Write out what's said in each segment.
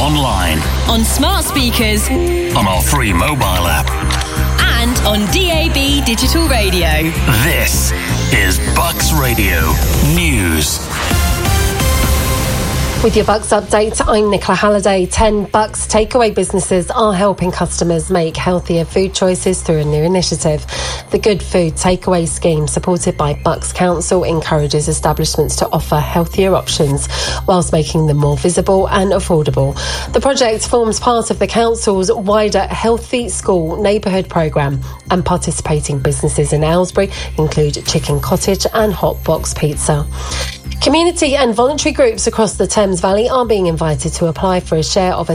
online, on smart speakers, on our free mobile app, and on DAB digital radio. This is Bucks Radio News. With your Bucks update, I'm Nicola Halliday. 10 Bucks takeaway businesses are helping customers make healthier food choices through a new initiative. The Good Food Takeaway Scheme, supported by Bucks Council, encourages establishments to offer healthier options whilst making them more visible and affordable. The project forms part of the Council's wider Healthy School neighbourhood programme, and participating businesses in Aylesbury include Chicken Cottage and Hot Box Pizza. Community and voluntary groups across the Thames Valley are being invited to apply for a share of a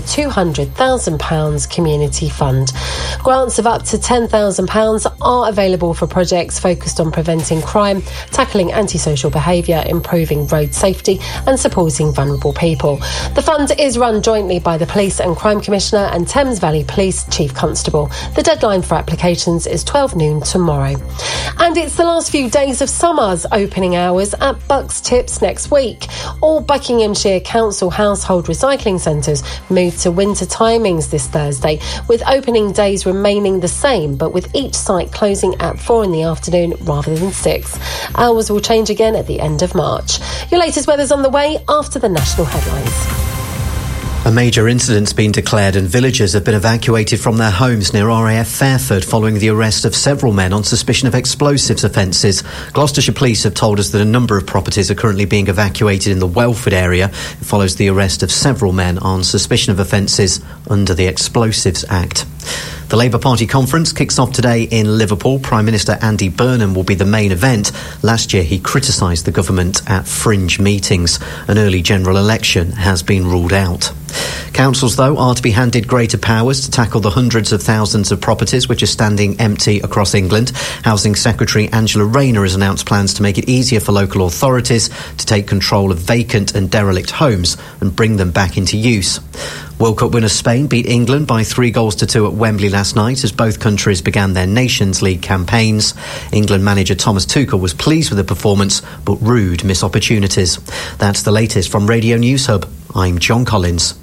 £200,000 community fund. Grants of up to £10,000 are available for projects focused on preventing crime, tackling antisocial behaviour, improving road safety and supporting vulnerable people. The fund is run jointly by the Police and Crime Commissioner and Thames Valley Police Chief Constable. The deadline for applications is 12 noon tomorrow. And it's the last few days of summer's opening hours at Bucks Tips next week. All Buckinghamshire Council household recycling centres moved to winter timings this Thursday, with opening days remaining the same, but with each site closing at 4 in the afternoon rather than 6. Hours will change again at the end of March. Your latest weather's on the way after the national headlines. A major incident's been declared and villagers have been evacuated from their homes near RAF Fairford following the arrest of several men on suspicion of explosives offences. Gloucestershire Police have told us that a number of properties are currently being evacuated in the Welford area. It follows the arrest of several men on suspicion of offences under the Explosives Act. The Labour Party conference kicks off today in Liverpool. Prime Minister Andy Burnham will be the main event. Last year he criticised the government at fringe meetings. An early general election has been ruled out. Councils, though, are to be handed greater powers to tackle the hundreds of thousands of properties which are standing empty across England. Housing Secretary Angela Rayner has announced plans to make it easier for local authorities to take control of vacant and derelict homes and bring them back into use. World Cup winner Spain beat England by 3-2 at Wembley last night as both countries began their Nations League campaigns. England manager Thomas Tuchel was pleased with the performance, but rude missed opportunities. That's the latest from Radio News Hub. I'm John Collins.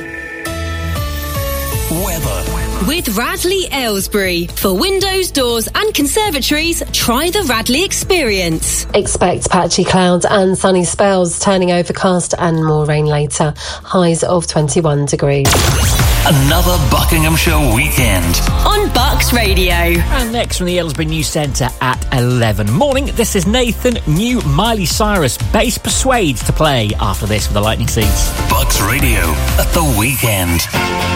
With Radley Aylesbury. For windows, doors and conservatories, try the Radley experience. Expect patchy clouds and sunny spells, turning overcast and more rain later. Highs of 21 degrees. Another Buckinghamshire weekend on Bucks Radio. And next from the Aylesbury News Centre at 11. Morning, this is Nathan. New Miley Cyrus bass Persuade to play after this with the Lightning Seeds. Bucks Radio at the weekend.